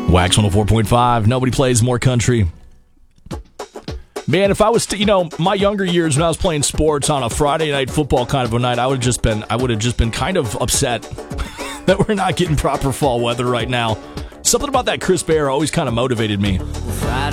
Wax 104.5. Nobody plays more country. Man, if I was, my younger years when I was playing sports on a Friday night football kind of a night, I would have just been kind of upset that we're not getting proper fall weather right now. Something about that crisp air always kind of motivated me.